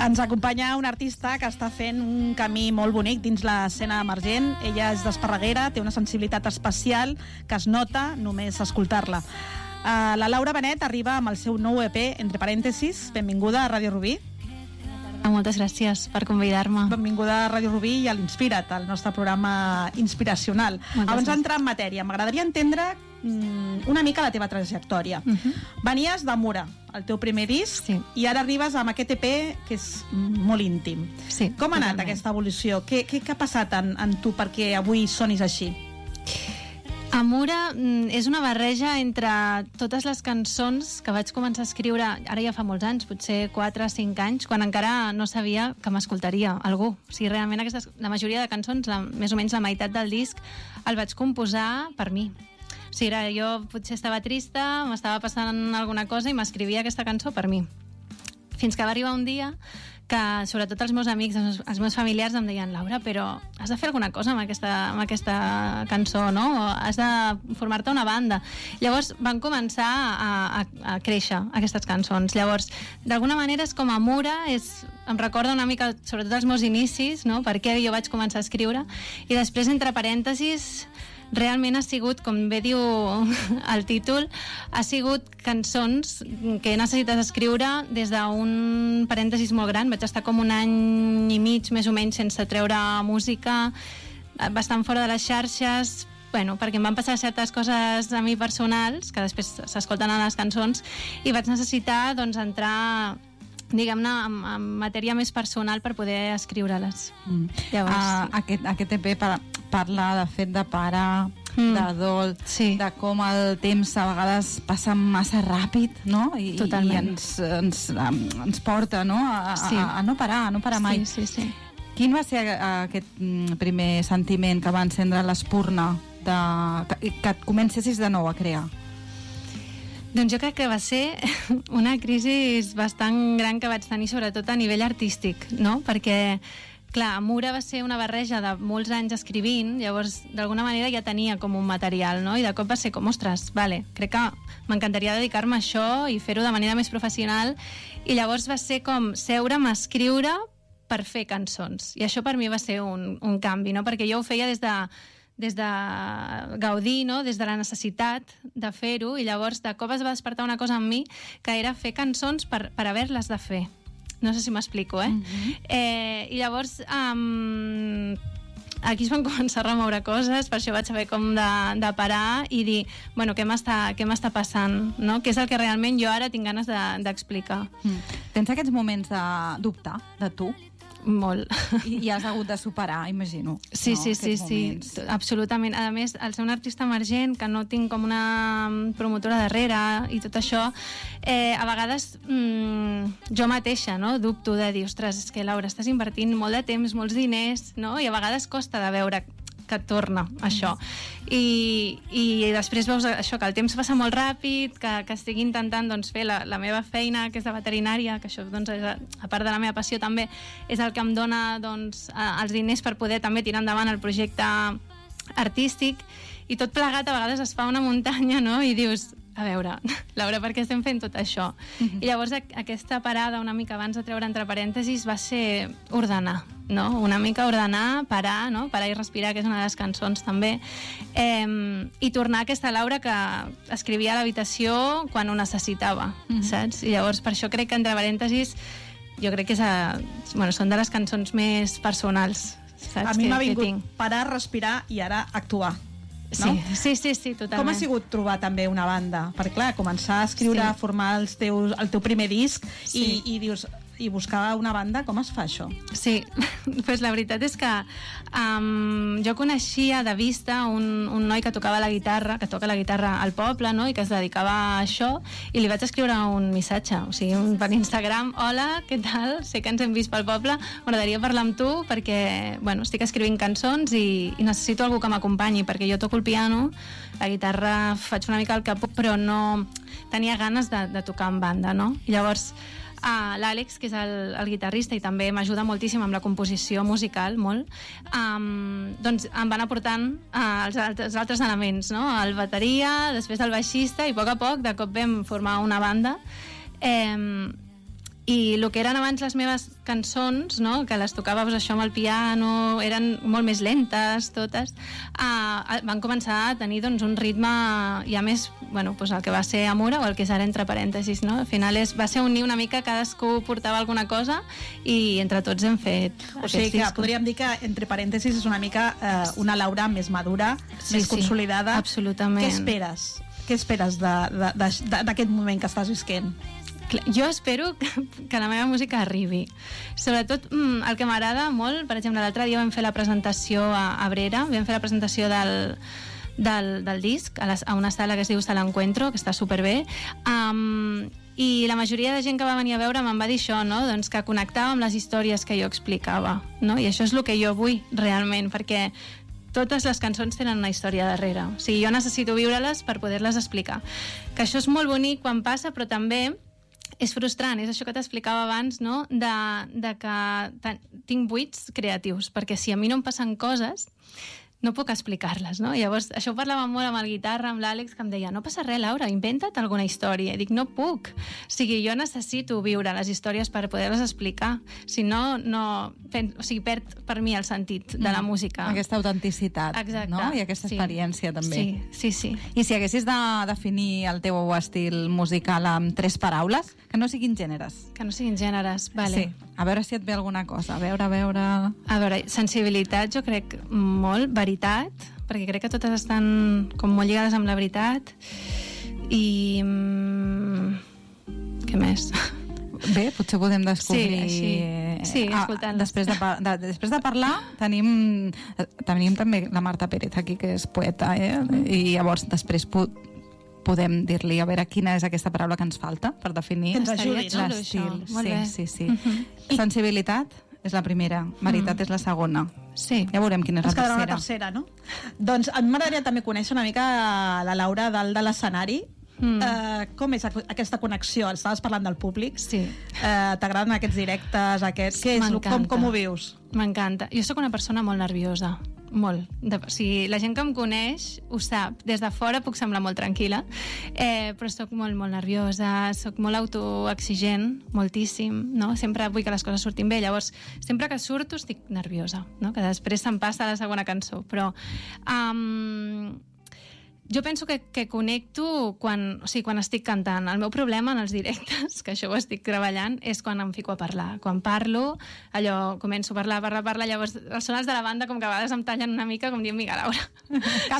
Ens acompanya una artista que està fent un camí molt bonic dins l'escena emergent. Ella és d'Esparreguera, té una sensibilitat especial que es nota només escoltar-la. La Laura Benet arriba amb el seu nou EP, Entre parèntesis. Benvinguda a Ràdio Rubí. Moltes gràcies per convidar-me. Benvinguda a Ràdio Rubí i a l'Inspira't, el nostre programa inspiracional. Abans d'entrar en matèria, m'agradaria entendre una mica la teva trajectòria. Venies de Mura, el teu primer disc, sí, i ara arribes amb aquest EP que és molt íntim. Sí, com ha anat aquesta evolució? Què ha passat en tu perquè avui sonis així? Amura és una barreja entre totes les cançons que vaig començar a escriure ara ja fa molts anys, potser 4 o 5 anys, quan encara no sabia que m'escoltaria algú. O sigui, realment la majoria de cançons, més o menys la meitat del disc, el vaig composar per mi. O sigui, jo potser estava trista, m'estava passant alguna cosa i m'escrivia aquesta cançó per mi. Fins que va arribar un dia que, sobretot els meus amics, els meus familiars em deien: Laura, però has de fer alguna cosa amb aquesta cançó, no? O has de formar-te una banda. Llavors van començar a créixer aquestes cançons. Llavors, d'alguna manera és com Amura, em recorda una mica, sobretot els meus inicis, no? Per què jo vaig començar a escriure. I després, entre parèntesis, realment ha sigut, com bé diu el títol, ha sigut cançons que he necessitat escriure des d'un parèntesis molt gran. Vaig estar com un any i mig, més o menys, sense treure música, bastant fora de les xarxes, perquè em van passar certes coses a mi personals, que després s'escolten a les cançons, i vaig necessitar entrar, diguem-ne, en matèria més personal per poder escriure-les. Aquest EP parla de fet de pare, de dol, de com el temps a vegades passa massa ràpid, no? I ens porta, no? A no parar mai. Sí. Quin va ser aquest primer sentiment que va encendre l'espurna que et comencessis de nou a crear? Doncs jo crec que va ser una crisi bastant gran que vaig tenir, sobretot a nivell artístic, no? Perquè, clar, Amura va ser una barreja de molts anys escrivint, llavors d'alguna manera ja tenia com un material, no? I de cop va ser com, ostres, crec que m'encantaria dedicar-me a això i fer-ho de manera més professional, i llavors va ser com seure'm a escriure per fer cançons, i això per mi va ser un canvi, no? Perquè jo ho feia des de gaudir, no? Des de la necessitat de fer-ho, i llavors de cop es va despertar una cosa en mi que era fer cançons per haver-les de fer. No sé si m'explico, I llavors aquí es van començar a remoure coses, per això vaig haver com de parar i dir, què m'està passant, no? Què és el que realment jo ara tinc ganes d'explicar. Tens aquests moments de dubtar de tu? Molt. I has hagut de superar, imagino. Sí, absolutament. A més, al ser un artista emergent, que no tinc com una promotora darrere i tot això, a vegades jo mateixa, no? Dubto de dir, ostres, és que Laura, estàs invertint molt de temps, molts diners, no? I a vegades costa de veure que et torna això. I després veus això, que el temps passa molt ràpid, que estic intentant fer la meva feina, que és de veterinària, que això, a part de la meva passió també, és el que em dona els diners per poder també tirar endavant el projecte artístic, i tot plegat a vegades es fa una muntanya, no? I dius, a veure, Laura, per què estem fent tot això? I llavors aquesta parada una mica abans de treure entre parèntesis va ser ordenar, no? Una mica ordenar, parar, no? Parar i respirar, que és una de les cançons també, i tornar a aquesta Laura que escrivia a l'habitació quan ho necessitava, saps? I llavors per això crec que entre parèntesis jo crec que són de les cançons més personals, saps? A mi m'ha vingut parar, respirar i ara actuar. No? Sí, totalment. Com ha sigut trobar també una banda? Perquè clar, començar a escriure, a formar el teu primer disc i dius, i buscar una banda, com es fa això? Sí, doncs la veritat és que jo coneixia de vista un noi que tocava la guitarra, que toca la guitarra al poble, no? I que es dedicava a això, i li vaig escriure un missatge, o sigui, per Instagram: hola, què tal? Sé que ens hem vist pel poble, m'agradaria parlar amb tu perquè, estic escrivint cançons i necessito algú que m'acompanyi, perquè jo toco el piano, la guitarra faig una mica el que puc, però no tenia ganes de tocar en banda, no? I llavors l'Àlex, que és el guitarrista i també m'ajuda moltíssim amb la composició musical, molt, doncs em van aportant els altres elements, no? El bateria, després el baixista, i a poc de cop vam formar una banda, I el que eren abans les meves cançons, no? Que les tocava això amb el piano, eren molt més lentes totes, van començar a tenir doncs, un ritme ja més, bueno, doncs el que va ser Amura o el que és ara entre parèntesis, no? Al final va ser unir una mica, cadascú portava alguna cosa i entre tots hem fet o sigui que discos. Podríem dir que entre parèntesis és una mica una Laura més madura, més consolidada. Absolutament. Què esperes? Què esperes d'aquest moment que estàs visquent? Jo espero que la meva música arribi. Sobretot el que m'agrada molt, per exemple, l'altre dia vam fer la presentació a Abrera, vam fer la presentació del disc a una sala que es diu Sala Encuentro, que està superbé, i la majoria de gent que va venir a veure me'n va dir això, no? Doncs que connectava amb les històries que jo explicava, no? I això és el que jo vull realment, perquè totes les cançons tenen una història darrere. O sigui, jo necessito viure-les per poder-les explicar. Que això és molt bonic quan passa, però també és frustrant, és això que t'explicava abans, no? De que tinc buits creatius, perquè si a mi no em passen coses, no puc explicar-les, no? Llavors, això ho parlava molt amb el guitarra, amb l'Àlex, que em deia, no passa res, Laura, inventa't alguna història. I dic, no puc. O sigui, jo necessito viure les històries per poder-les explicar. Si no, perd per mi el sentit de la música. Aquesta autenticitat, exacte, no? I aquesta experiència, també. Sí. I si haguessis de definir el teu estil musical amb 3 paraules, que no siguin gèneres. Que no siguin gèneres, vale. Sí. A veure si et ve alguna cosa. A veure, sensibilitat, jo crec molt, veritat, perquè crec que totes estan com molt lligades amb la veritat, i què més? Bé, potser podem descobrir... Sí, escoltant-les. Després de parlar, tenim també la Marta Pérez aquí, que és poeta, i llavors després podem dir-li a veure quina és aquesta paraula que ens falta per definir l'estil. Sí. Sensibilitat és la primera, veritat és la segona. Sí. Ja veurem quina és la tercera. Una tercera, no? Doncs a mi m'agradaria també conèixer una mica la Laura dalt de l'escenari. Com és aquesta connexió? Estaves parlant del públic. Sí. T'agraden aquests directes? Com ho vius? M'encanta. Jo sóc una persona molt nerviosa. Molt. La gent que em coneix ho sap. Des de fora puc semblar molt tranquil·la, però soc molt, molt nerviosa, soc molt autoexigent, moltíssim, no? Sempre vull que les coses surtin bé. Llavors, sempre que surto estic nerviosa, no? Que després se'm passa la segona cançó. Però jo penso que connecto quan estic cantant. El meu problema en els directes, que això ho estic treballant, és quan em fico a parlar. Quan parlo, allò, començo a parlar, llavors els sonats de la banda com que a vegades em tallen una mica com dient, vinga, Laura,